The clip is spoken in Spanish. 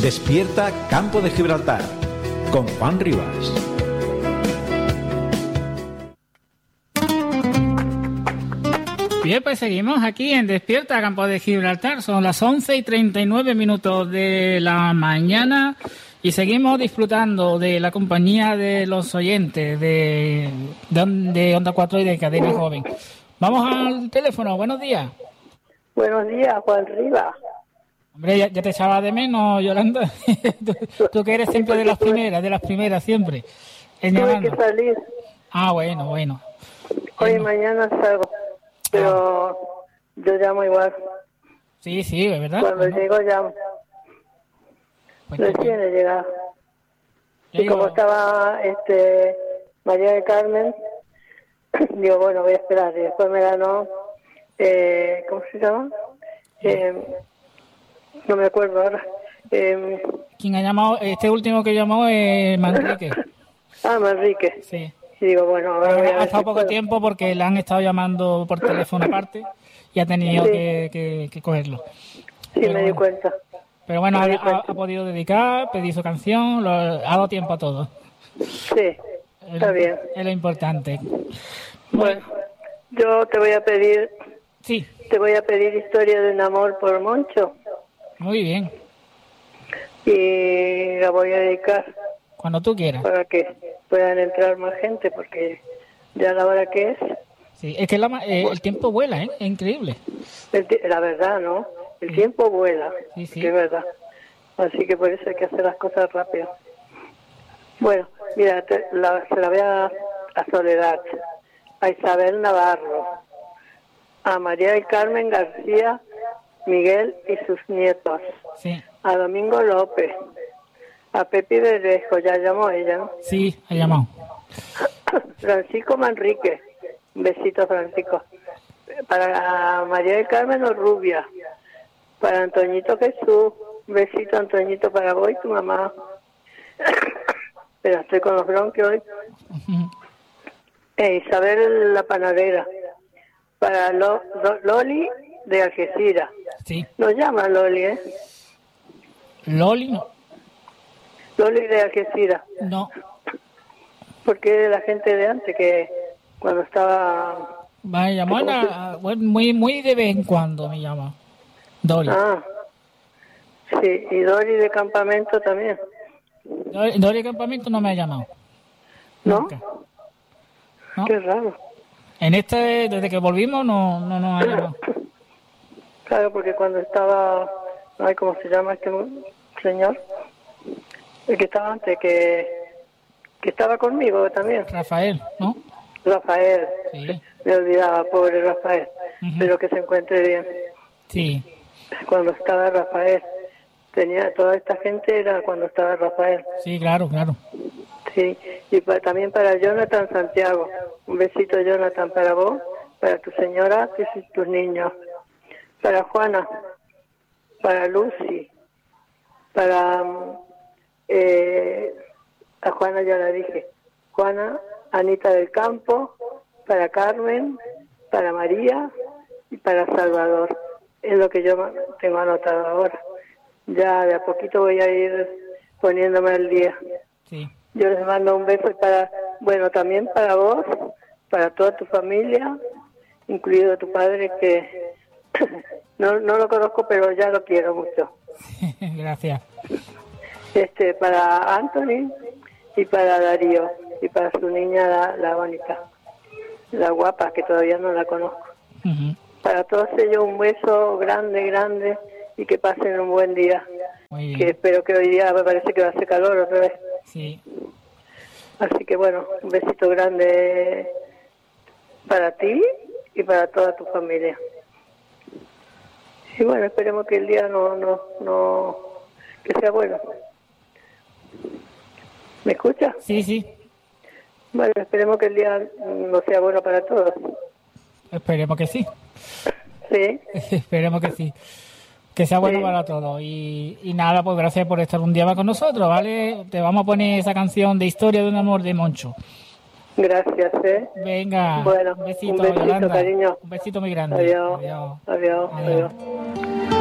Despierta Campo de Gibraltar con Juan Rivas. Bien, pues seguimos aquí en Despierta Campo de Gibraltar. Son las 11:39 de la mañana y seguimos disfrutando de la compañía de los oyentes de Onda 4 y de Cadena Joven. Vamos al teléfono. Buenos días. Buenos días, Juan Rivas. Hombre, ya te echaba de menos, Yolanda. tú que eres siempre de las primeras siempre. Tuve que salir. Ah, bueno. Hoy y mañana salgo, pero yo llamo igual. Sí, es verdad. Cuando llego llamo. Pues recién he llegado. Y como estaba María del Carmen, digo, bueno, voy a esperar. Y después me ganó, ¿cómo se llama? No me acuerdo ahora. ¿Quién ha llamado? Este último que llamó es Manrique. Manrique. Sí. Y digo, bueno, ahora voy a ver ha estado poco tiempo porque le han estado llamando por teléfono aparte y ha tenido que cogerlo. Sí, pero me di cuenta. Pero bueno, ha podido dedicar, pedir su canción, ha dado tiempo a todo. Sí, está bien. Es lo importante. Bueno, yo te voy a pedir... Sí. Te voy a pedir Historia de un amor por Moncho. Muy bien. Y la voy a dedicar. Cuando tú quieras. Para que puedan entrar más gente, porque ya la hora que es. Sí, es que el tiempo vuela, ¿eh? Es increíble. La verdad, ¿no? El tiempo vuela. Sí. Es verdad. Así que por eso hay que hacer las cosas rápido. Bueno, mira, se la voy a Soledad, a Isabel Navarro, a María del Carmen García, Miguel y sus nietos, sí, a Domingo López, a Pepi Berrejo, ya llamó ella, ¿no? Sí, ha llamado. Francisco Manrique, un besito, Francisco. Para María del Carmen Orrubia, para Antoñito Jesús, un besito, Antoñito, para vos y tu mamá. Pero estoy con los bronquios hoy. Isabel la panadera, para Loli de Algeciras. Sí. Nos llama Loli, ¿eh? Loli no. Loli de Algeciras. No. Porque la gente de antes que cuando estaba... Me llamó muy de vez en cuando me llama. Doli. Sí, y Doli de Campamento también. Doli de Campamento no me ha llamado. ¿No? Nunca. ¿No? Qué raro. Desde que volvimos no ha llamado. Claro, porque cuando estaba... Ay, ¿cómo se llama este señor? El que estaba antes, que estaba conmigo también. Rafael, ¿no? Rafael. Sí. Me olvidaba, pobre Rafael. Espero que se encuentre bien. Sí. Cuando estaba Rafael. Toda esta gente era cuando estaba Rafael. Sí, claro. Sí, y también para Jonathan Santiago. Un besito, Jonathan, para vos, para tu señora y tus niños. Para Juana, para Lucy, para... a Juana ya la dije. Juana, Anita del Campo, para Carmen, para María y para Salvador. Es lo que yo tengo anotado ahora. Ya de a poquito voy a ir poniéndome al día. Sí. Yo les mando un beso también para vos, para toda tu familia, incluido tu padre, que no lo conozco, pero ya lo quiero mucho. Gracias. Para Anthony y para Darío y para su niña, la bonita, la guapa, que todavía no la conozco. Para todos ellos un beso grande y que pasen un buen día. Muy bien. Que espero que hoy día me parece que va a hacer calor otra vez. Sí. Así que bueno, un besito grande para ti y para toda tu familia. Y bueno, esperemos que el día que sea bueno. ¿Me escuchas? Sí. Bueno, esperemos que el día no sea bueno para todos. Esperemos que sí. Sí. Esperemos que sí. Que sea bueno para todos. Y nada, pues gracias por estar un día más con nosotros, ¿vale? Te vamos a poner esa canción de Historia de un amor de Moncho. Gracias, Venga, bueno, un besito, Yolanda. Cariño. Un besito muy grande. Adiós.